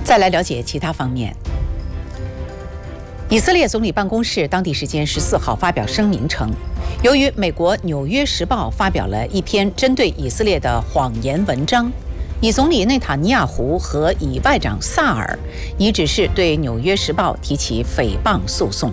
再来了解其他方面。以色列总理办公室当地时间14号发表声明称，由于美国《纽约时报》发表了一篇针对以色列的谎言文章，以总理内塔尼亚胡和以外长萨尔已指示对《纽约时报》提起诽谤诉讼。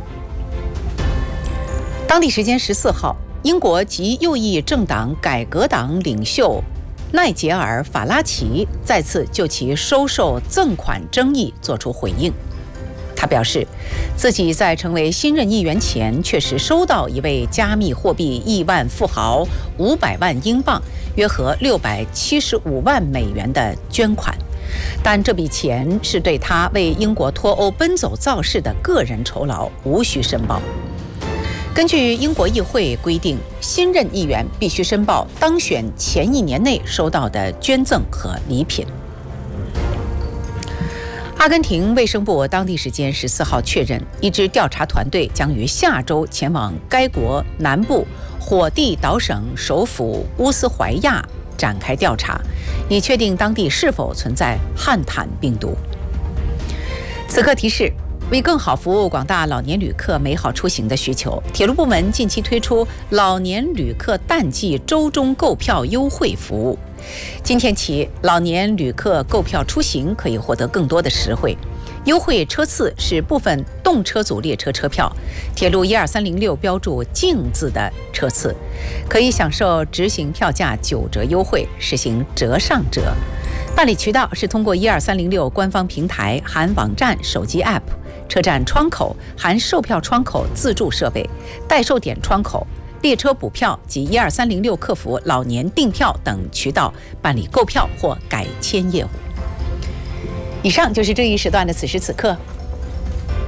当地时间14号，英国极右翼政党改革党领袖奈杰尔·法拉奇再次就其收受赠款争议作出回应。他表示，自己在成为新任议员前确实收到一位加密货币亿万富豪500万英镑，约合675万美元的捐款，但这笔钱是对他为英国脱欧奔走造势的个人酬劳，无需申报。根据英国议会规定，新任议员必须申报当选前1年内收到的捐赠和礼品。阿根廷卫生部当地时间14号确认，一支调查团队将于下周前往该国南部火地岛省首府乌斯怀亚展开调查，以确定当地是否存在汉坦病毒。此刻提示，为更好服务广大老年旅客美好出行的需求，铁路部门近期推出老年旅客淡季周中购票优惠服务。今天起，老年旅客购票出行可以获得更多的实惠。优惠车次是部分动车组列车车票，铁路12306标注净字的车次，可以享受执行票价9折优惠，实行折上折。办理渠道是通过12306官方平台含网站、手机 App、车站窗口含售票窗口自助设备、代售点窗口、列车补票及12306客服老年订票等渠道办理购票或改签业务。以上就是这一时段的此时此刻，